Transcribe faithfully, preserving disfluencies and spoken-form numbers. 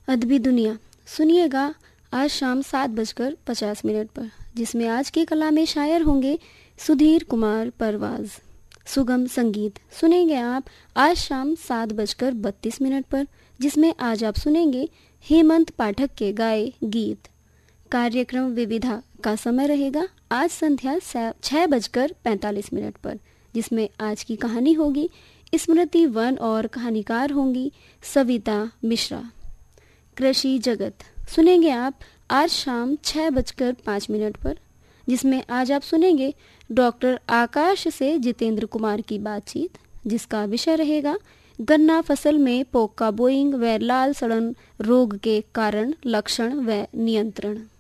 अदबी दुनिया सुनिएगा आज शाम सात बजकर पचास मिनट पर, जिसमें आज की कला में शायर होंगे सुधीर कुमार परवाज। सुगम संगीत सुनेंगे आप आज शाम सात बजकर बत्तीस मिनट पर, जिसमें आज आप सुनेंगे हेमंत पाठक के गाए गीत। कार्यक्रम विविधा का समय रहेगा आज संध्या छह बजकर पैंतालीस मिनट पर, जिसमें आज की कहानी होगी स्मृति वन और कहानीकार होंगी सविता मिश्रा। कृषि जगत सुनेंगे आप आज शाम छह बजकर पाँच मिनट पर, जिसमें आज आप सुनेंगे डॉक्टर आकाश से जितेंद्र कुमार की बातचीत, जिसका विषय रहेगा गन्ना फसल में पोका बोइंग व लाल सड़न रोग के कारण, लक्षण व नियंत्रण।